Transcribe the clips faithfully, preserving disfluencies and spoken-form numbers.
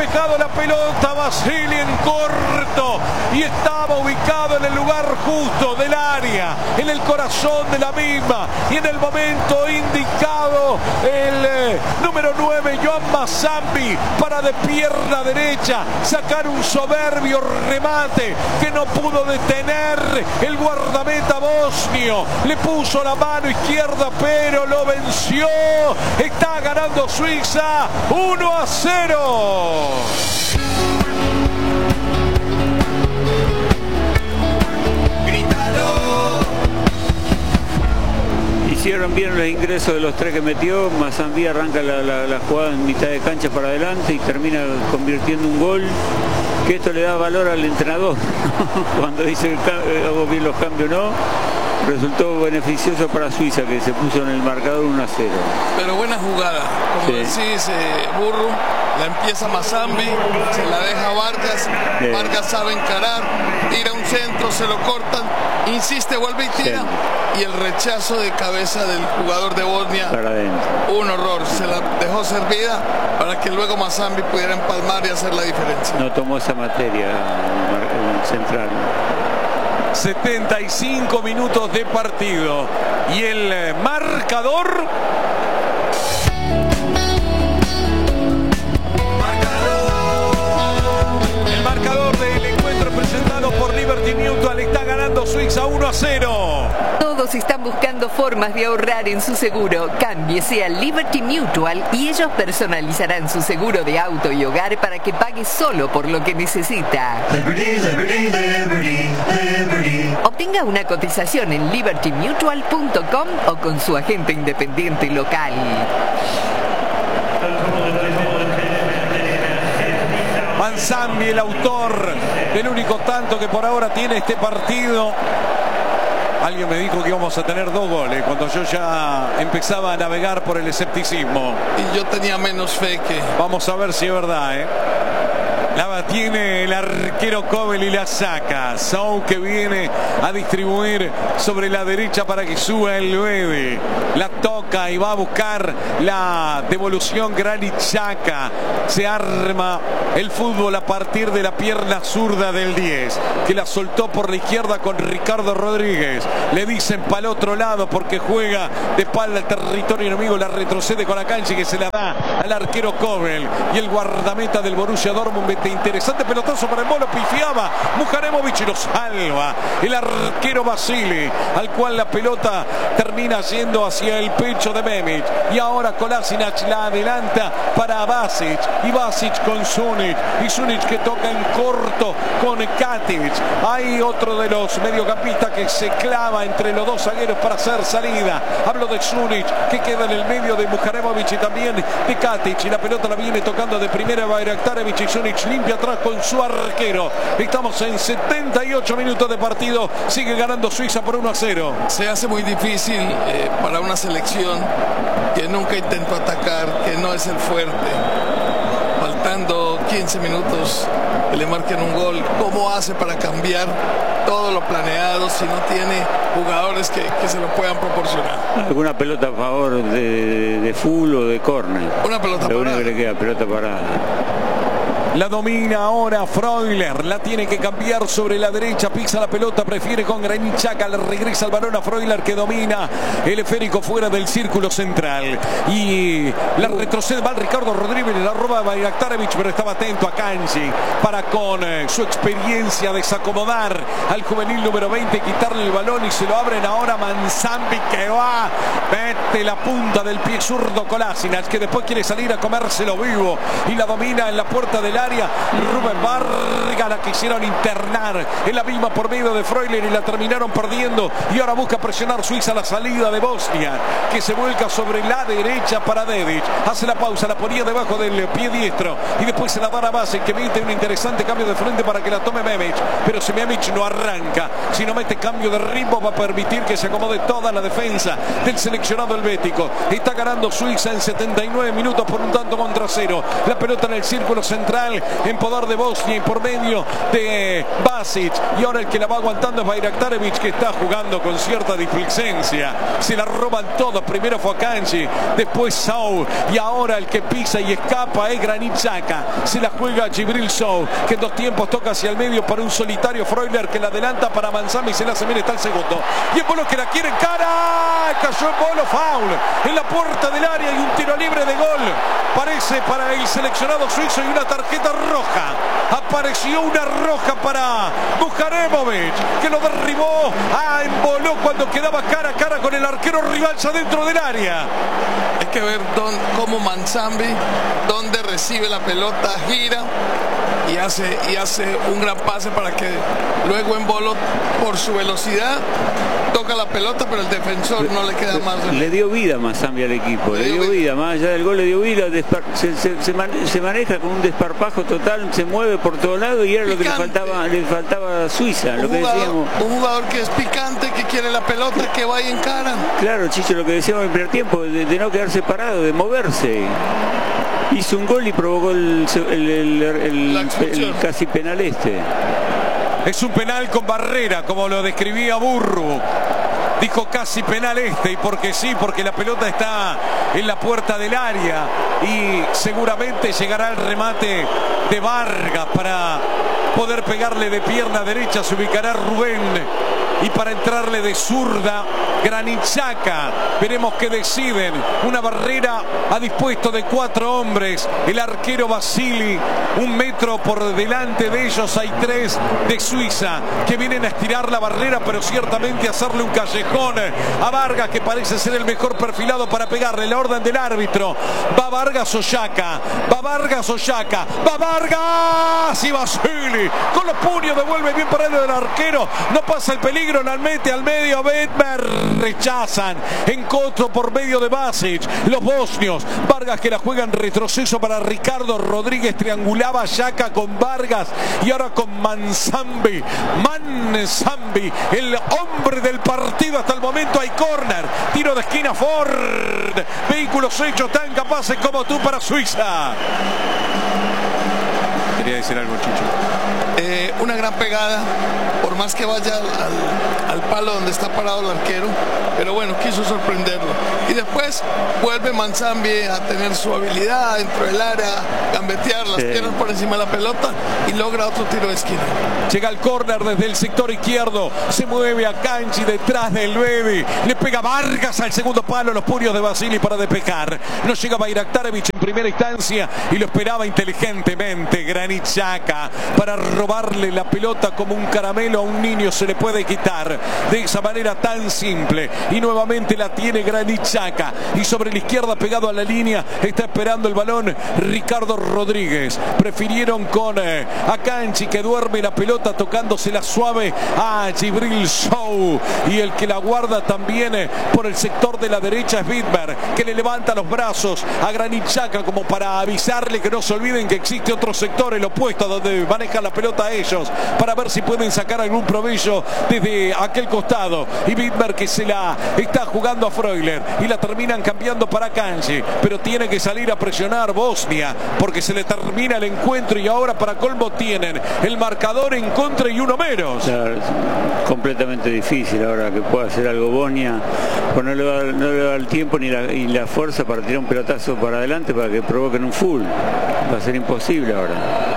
despejado la pelota Basili en corto y estaba ubicado en el lugar justo del área, en el corazón de la misma, y en el momento indicado el eh, número nueve Joan Mazambi para de pierna derecha sacar un soberbio remate que no pudo detener el guardameta bosnio. Le puso la mano izquierda pero lo venció. Está ganando Suiza uno a cero. Hicieron bien los ingresos de los tres que metió. Mazambi arranca la, la, la jugada en mitad de cancha para adelante y termina convirtiendo un gol, que esto le da valor al entrenador cuando dice que hago bien los cambios. No, resultó beneficioso para Suiza, que se puso en el marcador uno a cero. Pero buena jugada, como sí. decís, eh, Burro, la empieza Mazambi, se la deja Vargas, sí. Vargas sabe encarar, tira un centro, se lo cortan, insiste, vuelve y tira, sí. y el rechazo de cabeza del jugador de Bosnia, para adentro. Un horror, se la dejó servida para que luego Mazambi pudiera empalmar y hacer la diferencia. No tomó esa materia el central. setenta y cinco minutos de partido y el marcador el marcador del encuentro presentado por Liberty Mutual. Está ganando Suiza uno a cero. Todos están buscando formas de ahorrar en su seguro. Cámbiese a Liberty Mutual y ellos personalizarán su seguro de auto y hogar para que pague solo por lo que necesita. Liberty, Liberty, Liberty, Liberty. Obtenga una cotización en liberty mutual punto com o con su agente independiente local. Mazambi, el autor del único tanto que por ahora tiene este partido. Alguien me dijo que íbamos a tener dos goles cuando yo ya empezaba a navegar por el escepticismo. Y yo tenía menos fe que... Vamos a ver si es verdad, ¿eh? La tiene el arquero Kobel y la saca. Sou, que viene a distribuir sobre la derecha para que suba el nueve. La toca y va a buscar la devolución Granit Xhaka. Se arma el fútbol a partir de la pierna zurda del diez, que la soltó por la izquierda con Ricardo Rodríguez. Le dicen para el otro lado porque juega de espalda al territorio enemigo. La retrocede con Akanji, que se la da al arquero Kobel. Y el guardameta del Borussia Dortmund, interesante pelotazo para el Molo, pifiaba Muharemovic y lo salva el arquero Basili, al cual la pelota termina yendo hacia el pecho de Memic, y ahora Kolasinac la adelanta para Basic, y Basic con Sunic, y Sunic que toca en corto con Katic. Hay otro de los mediocampistas que se clava entre los dos zagueros para hacer salida. Hablo de Sunic, que queda en el medio de Muharemovic y también de Katic, y la pelota la viene tocando de primera Bayraktarevic, y Sunic limpia atrás con su arquero. Estamos en setenta y ocho minutos de partido. Sigue ganando Suiza por uno a cero. Se hace muy difícil eh, para una selección que nunca intentó atacar, que no es el fuerte. Faltando quince minutos que le marquen un gol. ¿Cómo hace para cambiar todo lo planeado si no tiene jugadores que, que se lo puedan proporcionar? ¿Alguna pelota a favor de, de full o de córner? Una pelota parada. Lo único que le queda, pelota parada. La domina ahora Freuler, la tiene que cambiar sobre la derecha, pisa la pelota, prefiere con Granit Xhaka, le regresa el balón a Freuler, que domina el esférico fuera del círculo central, y la retrocede, va Ricardo Rodríguez, la roba Bayraktarevic, pero estaba atento a Kanji para con eh, su experiencia desacomodar al juvenil número veinte, quitarle el balón, y se lo abren ahora a Mazambi, que va, mete la punta del pie zurdo Kolasinac, que después quiere salir a comérselo vivo, y la domina en la puerta del área Rubén Vargas. La quisieron internar en la misma por medio de Freuler y la terminaron perdiendo, y ahora busca presionar Suiza la salida de Bosnia, que se vuelca sobre la derecha para Dedic, hace la pausa, la ponía debajo del pie diestro y después se la da a base, que mete un interesante cambio de frente para que la tome Memic, pero si Memic no arranca, si no mete cambio de ritmo, va a permitir que se acomode toda la defensa del seleccionado helvético. Está ganando Suiza en setenta y nueve minutos por un tanto contra cero. La pelota en el círculo central final en poder de Bosnia y por medio de Basic. Y ahora el que la va aguantando es Bajraktarević, que está jugando con cierta displicencia. Se la roban todos. Primero fue Akanji, después Sow, y ahora el que pisa y escapa es Granit Xhaka. Se la juega Djibril Sow, que en dos tiempos toca hacia el medio para un solitario Freuler, que la adelanta para Manzambi y se la hace bien. Está el segundo. Y el Bolo que la quiere en cara. Cayó el Bolo, foul en la puerta del área y un tiro libre de gol. Parece para el seleccionado suizo y una tarjeta roja. Apareció una roja para Bukharemovic, que lo derribó. Ah, emboló cuando quedaba cara a cara con el arquero rival ya dentro del área. Hay que ver dónde, cómo Manzambi, donde recibe la pelota, gira y hace, y hace un gran pase para que luego Embolo, por su velocidad, toca la pelota, pero el defensor no le queda más. Le dio vida Manzambi al equipo, le, le dio, dio vida. vida, más allá del gol le dio vida, se, se, se, man, se maneja con un desparpajo total, se mueve por todos lados y era picante. Lo que le faltaba, le faltaba a Suiza, un lo que jugador, decíamos. Un jugador que es picante, que quiere la pelota, que vaya en cara. Claro, Chicho, lo que decíamos en el primer tiempo, de, de no quedarse parado, de moverse. Hizo un gol y provocó el, el, el, el, el casi penal este. Es un penal con barrera, como lo describía Burru. Dijo casi penal este, y porque sí, porque la pelota está en la puerta del área y seguramente llegará el remate de Vargas para poder pegarle de pierna derecha. Se ubicará Rubén y para entrarle de zurda Granit Xhaka. Veremos qué deciden. Una barrera ha dispuesto de cuatro hombres. El arquero Basili, un metro por delante de ellos. Hay tres de Suiza que vienen a estirar la barrera, pero ciertamente a hacerle un callejón a Vargas, que parece ser el mejor perfilado para pegarle. La orden del árbitro: va Vargas o Xhaka, va Vargas o Xhaka, va Vargas, y Basili con los puños devuelve bien para el del arquero. No pasa el peligro, la mete al medio. Bedmer rechazan en coto por medio de Basic los bosnios. Vargas, que la juega en retroceso para Ricardo Rodríguez, triangulaba a Xhaka con Vargas y ahora con Manzambi. Manzambi, el hombre del partido hasta el momento. Hay córner, tiro de esquina Ford. Vehículos hechos tan capaces como tú para Suiza. Quería decir algo, Chicho. Eh, una gran pegada, por más que vaya al, al, al palo donde está parado el arquero, pero bueno, quiso sorprenderlo. Y después vuelve Manzambi a tener su habilidad dentro del área, gambetear las sí. piernas por encima de la pelota y logra otro tiro de esquina. Llega el córner desde el sector izquierdo, se mueve a Akanji detrás del Bedi, le pega Vargas al segundo palo, los puños de Basili para despejar. No llega Bajraktarević en primera instancia y lo esperaba inteligentemente Granit Xhaka para robarle la pelota como un caramelo a un niño. Se le puede quitar de esa manera tan simple, y nuevamente la tiene Granit Xhaka, y sobre la izquierda pegado a la línea está esperando el balón Ricardo Rodríguez. Prefirieron con eh, Akanji, que duerme la pelota tocándosela suave a Djibril Sow, y el que la guarda también eh, por el sector de la derecha es Widmer, que le levanta los brazos a Granit Xhaka como para avisarle que no se olviden que existe otro sector, el opuesto, donde manejan la pelota a ellos, para ver si pueden sacar algún provecho desde aquel costado. Y Widmer, que se la está jugando a Freuler y la terminan cambiando para Akanji, pero tiene que salir a presionar Bosnia porque se le termina el encuentro, y ahora para colmo tienen el marcador en contra y uno menos. Claro, completamente difícil ahora que pueda hacer algo Bosnia, pues no le va, no le da el tiempo ni la, y la fuerza para tirar un pelotazo para adelante para que provoquen un full. Va a ser imposible ahora.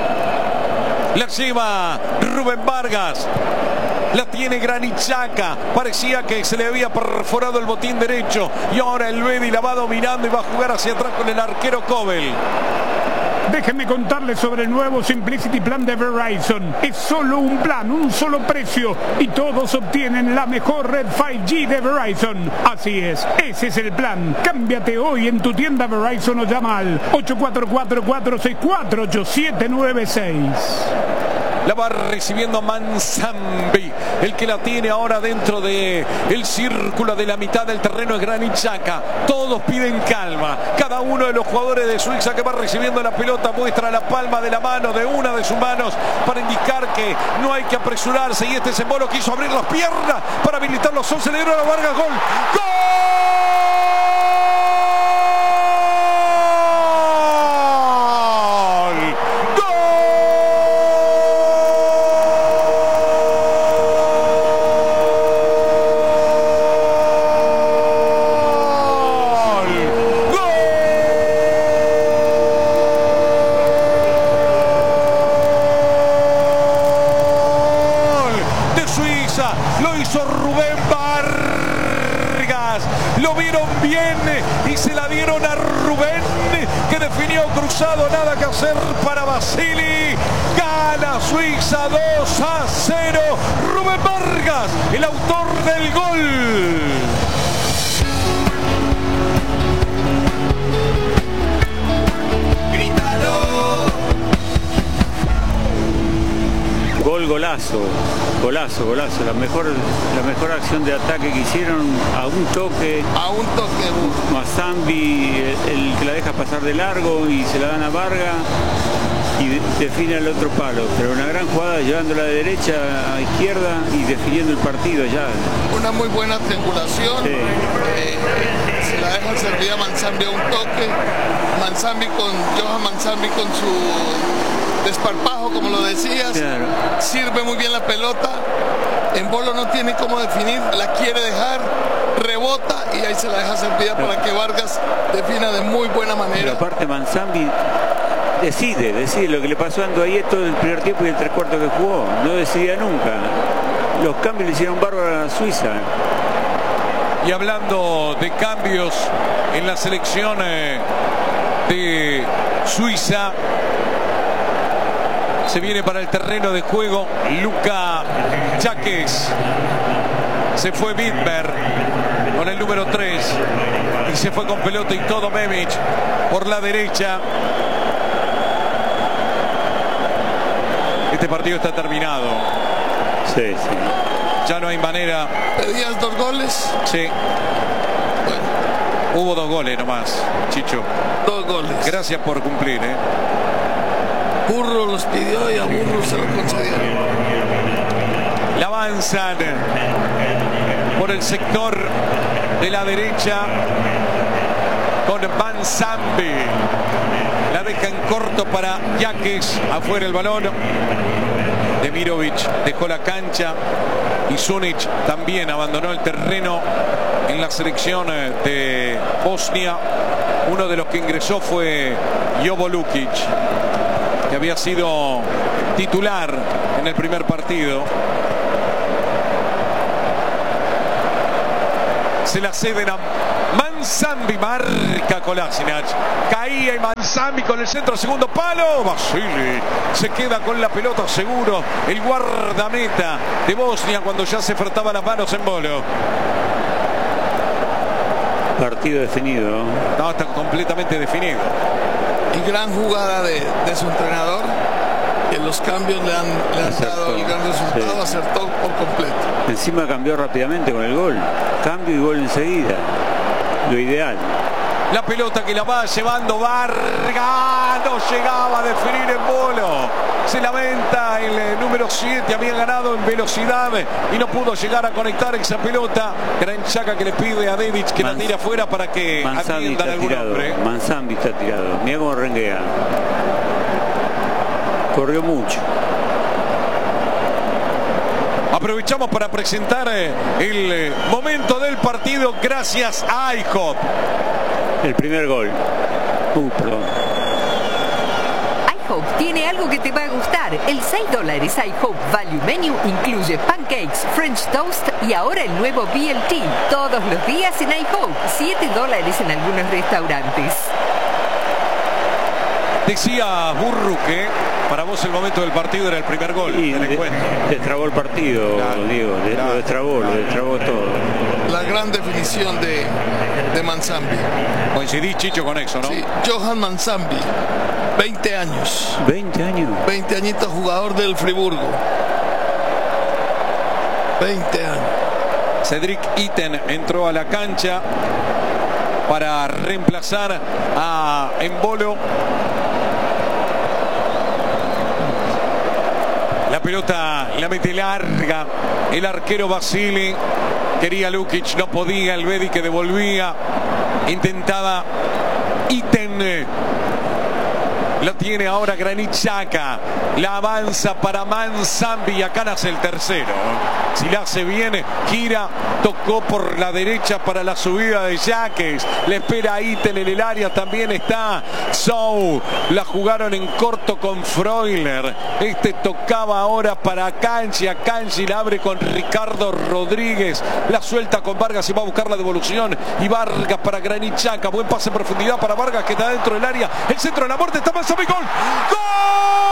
La lleva Rubén Vargas. La tiene Granit Xhaka. Parecía que se le había perforado el botín derecho, y ahora el Bedi la va dominando y va a jugar hacia atrás con el arquero Kobel. Déjenme contarles sobre el nuevo Simplicity Plan de Verizon. Es solo un plan, un solo precio, y todos obtienen la mejor red cinco G de Verizon. Así es, ese es el plan. Cámbiate hoy en tu tienda Verizon o llama al ocho cuatro cuatro, cuatro seis cuatro, ocho siete nueve seis. La va recibiendo Manzambi. El que la tiene ahora dentro de el círculo de la mitad del terreno es Granit Xhaka. Todos piden calma. Cada uno de los jugadores de Suiza que va recibiendo la pelota muestra la palma de la mano, de una de sus manos, para indicar que no hay que apresurarse. Y este Embolo quiso abrir las piernas para habilitar los once. Le dieron a Vargas. Gol. ¡Gol! ¡Gol! Vargas. Lo vieron bien y se la dieron a Rubén, que definió cruzado. Nada que hacer para Basili. Gana Suiza dos a cero. Rubén Vargas, el autor del gol. Gol, golazo, golazo, golazo. La mejor, la mejor acción de ataque que hicieron, a un toque. A un toque. Mazambi, el, el que la deja pasar de largo y se la dan a Vargas y de, define al otro palo. Pero una gran jugada llevándola de derecha a izquierda y definiendo el partido ya. Una muy buena triangulación. Sí. Eh, se la dejan servir a Manzambi a un toque. Manzambi con, Johan Manzambi con su desparpajo, como lo decías, claro. Sirve muy bien la pelota. En Bolo no tiene cómo definir, la quiere dejar, rebota y ahí se la deja servida claro. Para que Vargas defina de muy buena manera. Pero aparte Manzambi decide, decide lo que le pasó a Andoaye todo el primer tiempo y el tres cuartos que jugó. No decidía nunca. Los cambios le hicieron bárbaro a Suiza. Y hablando de cambios en la selección eh, de Suiza, se viene para el terreno de juego Luka Jaques. Se fue Widmer con el número tres y se fue con pelota y todo Memic por la derecha. Este partido está terminado. Sí, sí. Ya no hay manera. ¿Pedías dos goles? Sí. Bueno. Hubo dos goles nomás, Chicho. Dos goles. Gracias por cumplir, ¿eh? Burro los pidió y a Burro se lo concedieron. La avanzan por el sector de la derecha con Manzambi. La dejan corto para Jaques. Afuera el balón. Demirovic dejó la cancha y Sunic también abandonó el terreno en la selección de Bosnia. Uno de los que ingresó fue Jovo Lukic, que había sido titular en el primer partido. Se la ceden a Manzambi, marca Kolasinac. Caía y Manzambi con el centro, segundo palo. Basili se queda con la pelota seguro. El guardameta de Bosnia cuando ya se frotaba las manos en Bolo. Partido definido. No, está completamente definido. Y gran jugada de, de su entrenador, que los cambios le han, le han dado el gran resultado, sí. Acertó por completo. Encima cambió rápidamente con el gol. Cambio y gol enseguida. Lo ideal. La pelota que la va llevando Vargas, no llegaba a definir en Bolo. Se lamenta el número siete, había ganado en velocidad y no pudo llegar a conectar esa pelota. Gran Chaca que le pide a Dedic que Mans la tire afuera para que atiendan algún hombre. Manzambi está tirado, mira cómo renguea. Corrió mucho. Aprovechamos para presentar el momento del partido gracias a IHOP. El primer gol. Uh, perdón. IHOP tiene algo que te va a gustar. El seis dólares IHOP Value Menu incluye pancakes, French toast y ahora el nuevo B L T. Todos los días en IHOP. siete dólares en algunos restaurantes. Decía Burru que para vos el momento del partido era el primer gol y del de, encuentro. Destrabó el partido, claro, Diego, de, claro, lo destrabó, claro. lo destrabó todo. La gran definición de, de Manzambi. Coincidís, Chicho, con eso, ¿no? Sí, Johan Manzambi, veinte años. veinte años. veinte añitos, jugador del Friburgo. veinte años. Cedric Itten entró a la cancha para reemplazar a Embolo. La pelota la mete larga el arquero Basili. Quería Lukic, no podía. El Bedi que devolvía. Intentaba Itten. Lo tiene ahora Granit Xhaka. La avanza para Manzambi y acá nace el tercero. Si la hace bien, gira, tocó por la derecha para la subida de Yaques. Le espera Itten en el área, también está Sou. La jugaron en corto con Freuler. Este tocaba ahora para Canchi. A Canchi la abre con Ricardo Rodríguez. La suelta con Vargas y va a buscar la devolución. Y Vargas para Granit Xhaka. Buen pase en profundidad para Vargas que está dentro del área. El centro de la muerte está más a mi gol. ¡Gol!